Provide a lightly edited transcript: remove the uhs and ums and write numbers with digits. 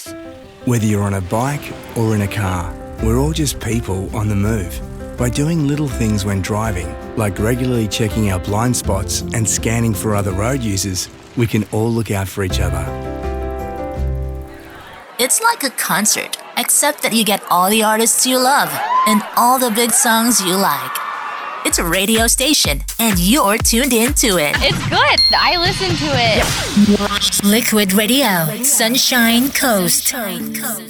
Whether you're on a bike or in a car, we're all just people on the move. By doing little things when driving, like regularly checking our blind spots and scanning for other road users, we can all look out for each other. It's like a concert, except that you get all the artists you love and all the big songs you like. It's a radio station, and you're tuned into it. It's good. I listen to it. Liquid Radio, Sunshine Coast.